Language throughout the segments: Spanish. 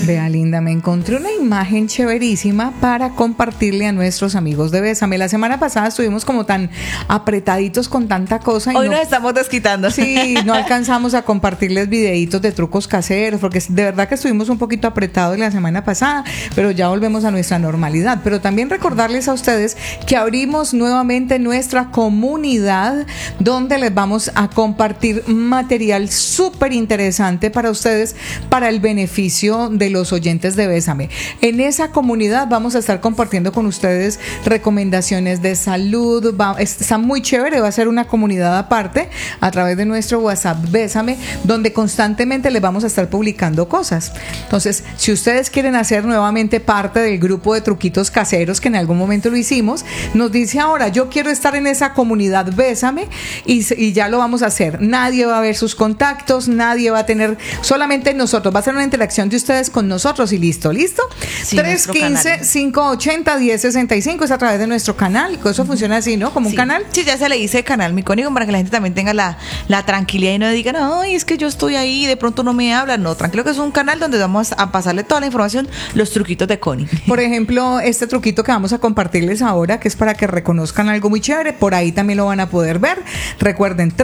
Vea, linda, me encontré una imagen chéverísima para compartirle a nuestros amigos de Bésame. La semana pasada estuvimos como tan apretaditos con tanta cosa. Y hoy nos estamos desquitando. Sí, no alcanzamos a compartirles videitos de trucos caseros, porque de verdad que estuvimos un poquito apretados la semana pasada, pero ya volvemos a nuestra normalidad. Pero también recordarles a ustedes que abrimos nuevamente nuestra comunidad, donde les vamos a compartir material súper interesante para ustedes, para el beneficio de los oyentes de Bésame. En esa comunidad vamos a estar compartiendo con ustedes recomendaciones de salud. Está muy chévere, va a ser una comunidad aparte a través de nuestro WhatsApp Bésame, donde constantemente les vamos a estar publicando cosas. Entonces, si ustedes quieren hacer nuevamente parte del grupo de truquitos caseros, que en algún momento lo hicimos, nos dice ahora, yo quiero estar en esa comunidad Bésame, y ya lo vamos a hacer. Nadie va a ver sus contactos, nadie va a tener, solamente nosotros, va a ser una interacción de ustedes con nosotros y listo. Sí, 315-580-1065 es a través de nuestro canal. Eso funciona así, ¿no? Como un canal. Sí, ya se le dice canal, mi cónigo, para que la gente también tenga la tranquilidad y no digan, ay, es que yo estoy ahí y de pronto no me hablan. No, tranquilo, que es un canal donde vamos a pasarle toda la información, los truquitos de Connie. Por ejemplo, este truquito que vamos a compartirles ahora, que es para que reconozcan algo muy chévere, por ahí también lo van a poder ver. Recuerden,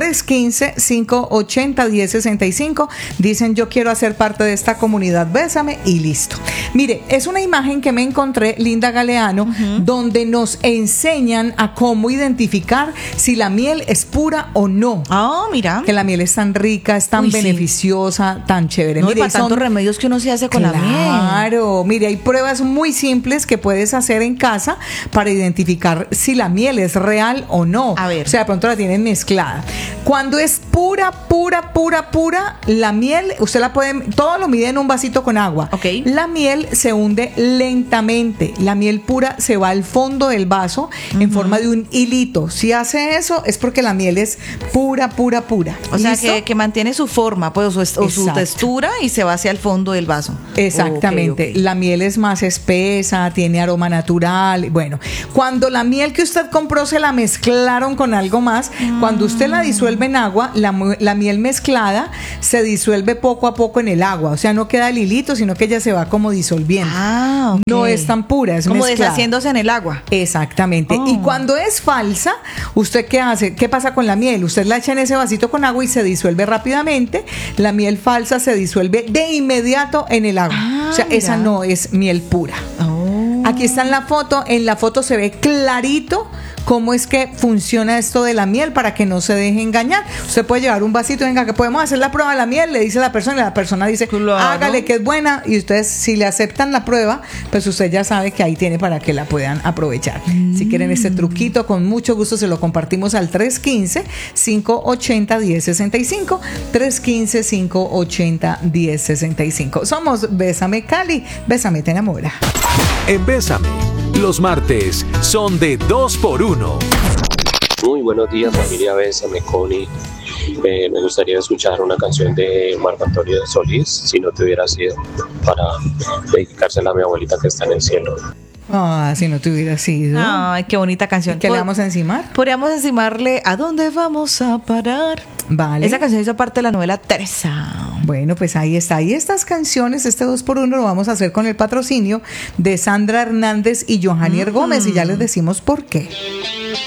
315-580-1065. Dicen, yo quiero hacer parte de esta comunidad Bésame, y listo. Mire, es una imagen que me encontré, Linda Galeano, donde nos enseñan a cómo identificar si la miel es pura o no. Mira. Que la miel es tan rica, es tan beneficiosa, tan chévere. No, mire, y para tantos remedios que uno se hace con la miel. Claro, mire, hay pruebas muy simples que puedes hacer en casa para identificar si la miel es real o no. A ver. O sea, de pronto la tienen mezclada. Cuando es pura, la miel, usted la puede, todo lo mide en un vasito con agua. Ok. La miel se hunde lentamente. La miel pura se va al fondo del vaso en forma de un hilito. Si hace eso, es porque la miel es pura. O sea, que mantiene su forma, pues, o su textura, y se va hacia el fondo del vaso. Exactamente. Okay. La miel es más espesa, tiene aroma natural. Bueno, cuando la miel que usted compró se la mezclaron con algo más, cuando usted la disuelve en agua, la miel mezclada se disuelve poco a poco en el agua. O sea, no queda el hilito, sino que ella se va como disolviendo. Okay. No es tan pura, es como mezclada. Deshaciéndose en el agua. Exactamente. Y cuando es falsa, ¿usted qué hace? ¿Qué pasa con la miel? Usted la echa en ese vasito con agua y se disuelve rápidamente. La miel falsa se disuelve de inmediato en el agua. O sea, esa no es miel pura. Aquí está en la foto. En la foto se ve clarito cómo es que funciona esto de la miel, para que no se deje engañar. Usted puede llevar un vasito, venga, que podemos hacer la prueba de la miel, le dice la persona, y la persona dice, claro, hágale que es buena, y ustedes, si le aceptan la prueba, pues usted ya sabe que ahí tiene para que la puedan aprovechar. Si quieren este truquito, con mucho gusto se lo compartimos al 315-580-1065, 315-580-1065. Somos Bésame Cali, Bésame te enamora. En Bésame, los martes son de 2x1. Muy buenos días, familia Bésame, Connie. Me gustaría escuchar una canción de Marco Antonio Solís, Si no te hubiera sido, para dedicársela a mi abuelita que está en el cielo. Si no te hubiera sido. Ay, qué bonita canción. ¿Qué le vamos a encimar? Podríamos encimarle ¿A dónde vamos a parar? Vale. Esa canción hizo parte de la novela Teresa. Bueno, pues ahí está. Y estas canciones, este 2x1, lo vamos a hacer con el patrocinio de Sandra Hernández y Johanier Gómez. Y ya les decimos por qué.